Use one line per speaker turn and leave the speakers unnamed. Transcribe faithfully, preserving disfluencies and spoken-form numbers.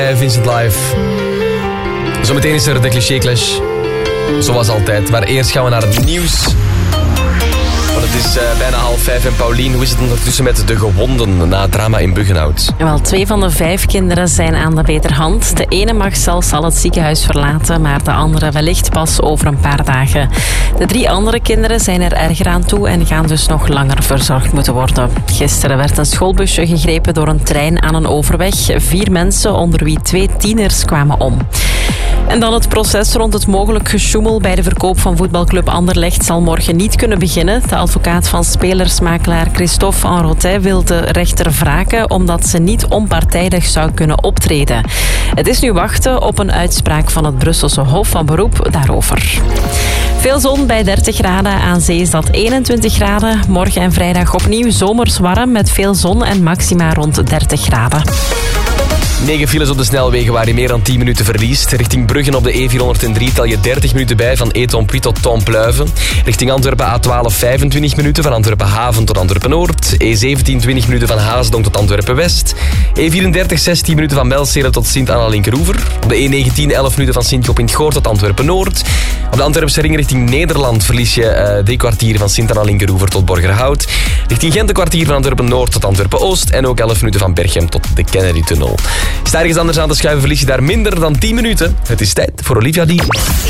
Vincent Live. Zometeen is er de Cliché Clash. Zoals altijd. Maar eerst gaan we naar het nieuws. Want het is uh, bijna half vijf. En Paulien, hoe is het ondertussen met de gewonden na het drama in Buggenhout?
Wel, twee van de vijf kinderen zijn aan de beterhand. De ene mag zelfs al het ziekenhuis verlaten, maar de andere wellicht pas over een paar dagen. De drie andere kinderen zijn er erger aan toe en gaan dus nog langer verzorgd moeten worden. Gisteren werd een schoolbusje gegrepen door een trein aan een overweg. Vier mensen, onder wie twee tieners, kwamen om. En dan het proces rond het mogelijk gesjoemel bij de verkoop van voetbalclub Anderlecht zal morgen niet kunnen beginnen. De advocaat van spelersmakelaar Christophe Enrotet wil de rechter wraken omdat ze niet onpartijdig zou kunnen optreden. Het is nu wachten op een uitspraak van het Brusselse Hof van Beroep daarover. Veel zon bij dertig graden. Aan zee is dat eenentwintig graden. Morgen en vrijdag opnieuw zomers warm met veel zon en maxima rond dertig graden.
negen files op de snelwegen waar je meer dan tien minuten verliest. Richting Bruggen op de E vierhonderddrie tel je dertig minuten bij van Étampes tot Tompluiven. Richting Antwerpen A twaalf vijfentwintig minuten van Antwerpen Haven tot Antwerpen Noord. E zeventien twintig minuten van Haasdonk tot Antwerpen West. E vierendertig zestien minuten van Belzele tot Sint-Anna-Linkeroever. Op de E negentien elf minuten van Sint-Job-in-het-Goor tot Antwerpen Noord. Op de Antwerpse ring richting Nederland verlies je uh, drie kwartier van Sint-Anna-Linkeroever tot Borgerhout. Richting Gent een kwartier van Antwerpen Noord tot Antwerpen Oost. En ook elf minuten van Berchem tot de Kennedy-tunnel. Is daar ergens anders aan te schuiven, verlies je daar minder dan tien minuten. Het is tijd voor Olivia D.